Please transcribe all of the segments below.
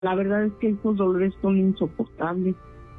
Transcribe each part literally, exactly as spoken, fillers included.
La verdad es que estos dolores son insoportables.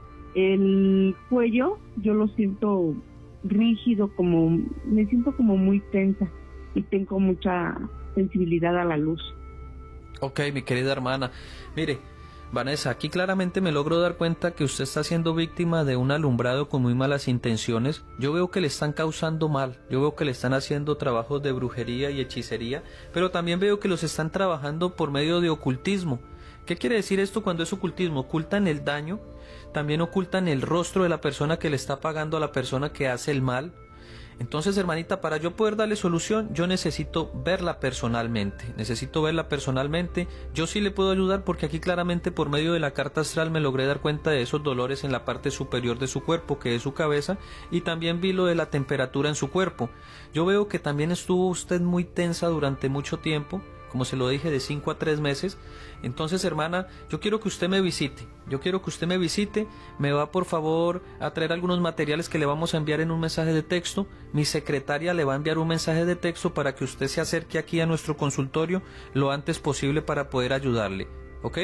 El cuello yo lo siento rígido, como me siento como muy tensa y tengo mucha sensibilidad a la luz. Ok, mi querida hermana. Mire, Vanessa, aquí claramente me logro dar cuenta que usted está siendo víctima de un alumbrado con muy malas intenciones. Yo veo que le están causando mal, yo veo que le están haciendo trabajos de brujería y hechicería, pero también veo que los están trabajando por medio de ocultismo. ¿Qué quiere decir esto cuando es ocultismo? Ocultan el daño, también ocultan el rostro de la persona que le está pagando a la persona que hace el mal. Entonces, hermanita, para yo poder darle solución, yo necesito verla personalmente, necesito verla personalmente. Yo sí le puedo ayudar porque aquí claramente por medio de la carta astral me logré dar cuenta de esos dolores en la parte superior de su cuerpo, que es su cabeza, y también vi lo de la temperatura en su cuerpo. Yo veo que también estuvo usted muy tensa durante mucho tiempo, como se lo dije, de cinco a tres meses. Entonces, hermana, yo quiero que usted me visite, yo quiero que usted me visite, me va por favor a traer algunos materiales que le vamos a enviar en un mensaje de texto. Mi secretaria le va a enviar un mensaje de texto para que usted se acerque aquí a nuestro consultorio lo antes posible para poder ayudarle, ¿ok?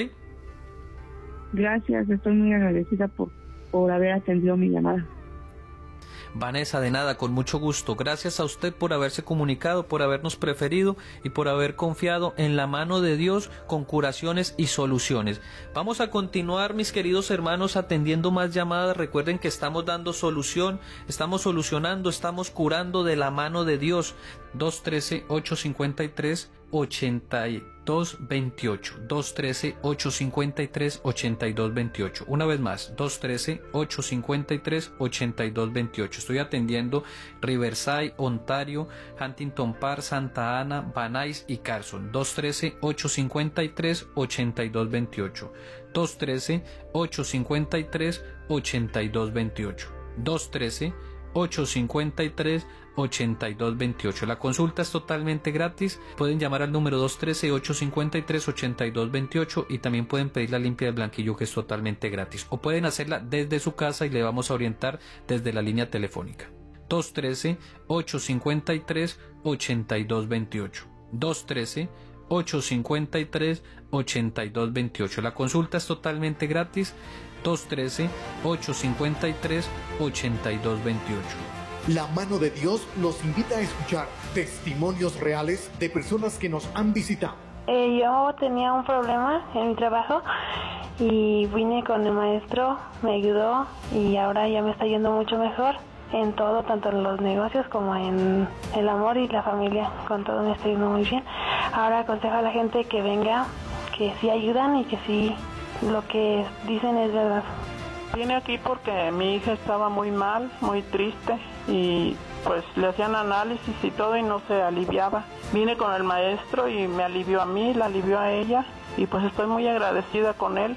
Gracias, estoy muy agradecida por, por haber atendido mi llamada. Vanessa, de nada, con mucho gusto. Gracias a usted por haberse comunicado, por habernos preferido y por haber confiado en la mano de Dios con curaciones y soluciones. Vamos a continuar, mis queridos hermanos, atendiendo más llamadas. Recuerden que estamos dando solución, estamos solucionando, estamos curando de la mano de Dios. dos uno tres, ocho cinco tres, ocho dos dos ocho, dos uno tres, ocho cinco tres, ocho dos dos ocho. Una vez más, dos uno tres, ocho cinco tres, ocho dos dos ocho. Estoy atendiendo Riverside, Ontario, Huntington Park, Santa Ana, Van Nuys y Carson. dos uno tres, ocho cinco tres, ocho dos dos ocho. dos uno tres, ocho cinco tres, ocho dos dos ocho. dos uno tres, ocho cinco tres, ocho dos dos ocho. La consulta es totalmente gratis. Pueden llamar al número dos uno tres, ocho cinco tres, ocho dos dos ocho y también pueden pedir la limpia del blanquillo, que es totalmente gratis, o pueden hacerla desde su casa y le vamos a orientar desde la línea telefónica. dos uno tres, ocho cinco tres, ocho dos dos ocho. dos uno tres, ocho cinco tres, ocho dos dos ocho. La consulta es totalmente gratis. dos uno tres, ocho cinco tres, ocho dos dos ocho. La mano de Dios los invita a escuchar testimonios reales de personas que nos han visitado. Eh, yo tenía un problema en mi trabajo y vine con el maestro, me ayudó y ahora ya me está yendo mucho mejor en todo, tanto en los negocios como en el amor y la familia. Con todo me está yendo muy bien. Ahora aconsejo a la gente que venga, que sí ayudan y que sí lo que dicen es verdad. Vine aquí porque mi hija estaba muy mal, muy triste y pues le hacían análisis y todo y no se aliviaba. Vine con el maestro y me alivió a mí, la alivió a ella y pues estoy muy agradecida con él.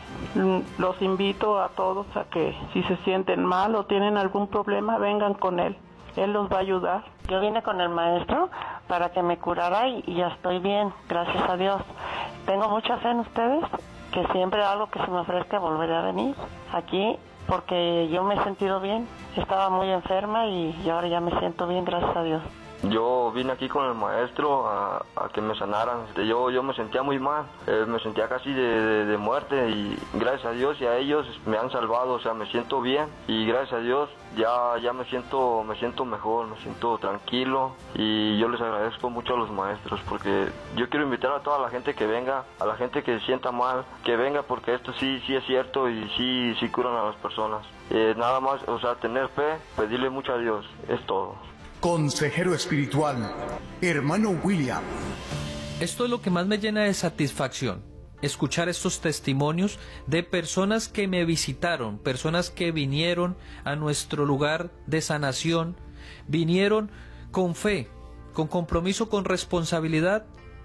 Los invito a todos a que si se sienten mal o tienen algún problema, vengan con él. Él los va a ayudar. Yo vine con el maestro para que me curara y, y ya estoy bien, gracias a Dios. Tengo mucha fe en ustedes, que siempre algo que se me ofrezca volveré a venir aquí, porque yo me he sentido bien. Estaba muy enferma y, y ahora ya me siento bien, gracias a Dios. Yo vine aquí con el maestro a, a que me sanaran. Yo, yo me sentía muy mal, eh, me sentía casi de, de, de muerte y gracias a Dios y a ellos me han salvado, o sea, me siento bien y gracias a Dios ya, ya me siento, me siento mejor, me siento tranquilo y yo les agradezco mucho a los maestros porque yo quiero invitar a toda la gente que venga, a la gente que se sienta mal, que venga porque esto sí, sí es cierto y sí, sí curan a las personas. Eh, nada más, o sea, tener fe, pedirle mucho a Dios, es todo. Consejero espiritual, hermano William. Esto es lo que más me llena de satisfacción, escuchar estos testimonios de personas que me visitaron, personas que vinieron a nuestro lugar de sanación, vinieron con fe, con compromiso, con responsabilidad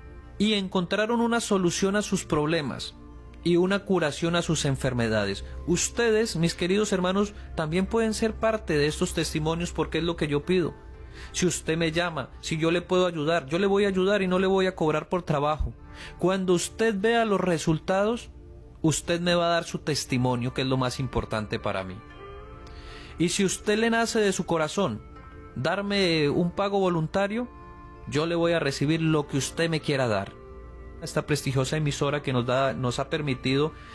y encontraron una solución a sus problemas y una curación a sus enfermedades. Ustedes, mis queridos hermanos, también pueden ser parte de estos testimonios porque es lo que yo pido. Si usted me llama, si yo le puedo ayudar, yo le voy a ayudar y no le voy a cobrar por trabajo. Cuando usted vea los resultados, usted me va a dar su testimonio, que es lo más importante para mí. Y si usted le nace de su corazón darme un pago voluntario, yo le voy a recibir lo que usted me quiera dar. esta prestigiosa emisora que nos da, nos ha permitido